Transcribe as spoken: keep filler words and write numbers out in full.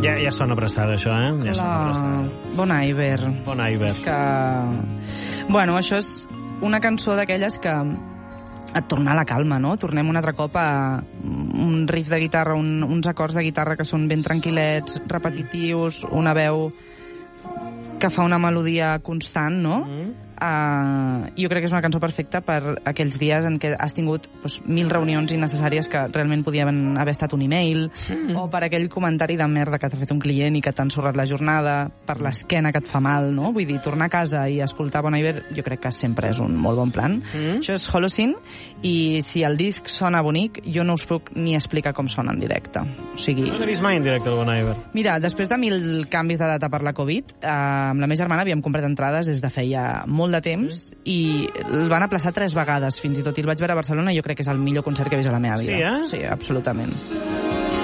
Ja, ja sona abraçada, això, eh? Ja sona abraçada. Bon Iver. Bon Iver. És que... Bueno, això és una cançó d'aquelles que et torna a la calma, no? Tornem un altre cop a un riff de guitarra, un, uns acords de guitarra que són ben tranquil·lets, repetitius, una veu que fa una melodia constant, no? Mm. Uh, jo crec que és una cançó perfecta per aquells dies en què has tingut doncs, mil reunions innecessàries que realment podien haver estat un e-mail, mm. o per aquell comentari de merda que t'ha fet un client i que t'ha ensorrat la jornada, per l'esquena que et fa mal, no? Vull dir, tornar a casa i escoltar Bon Iver jo crec que sempre és un molt bon plan. Mm. Això és Holocene, i si el disc sona bonic, jo no us puc ni explicar com sona en directe. O sigui... No l'he vist mai en directe, el Bon Iver. Mira, després de mil canvis de data per la Covid, eh, amb la meva germana havíem comprat entrades des de feia molt de temps, sí. i el van aplaçar tres vegades fins i tot, i el vaig veure a Barcelona i jo crec que és el millor concert que he vist a la meva vida. Sí, eh? Sí, absolutament.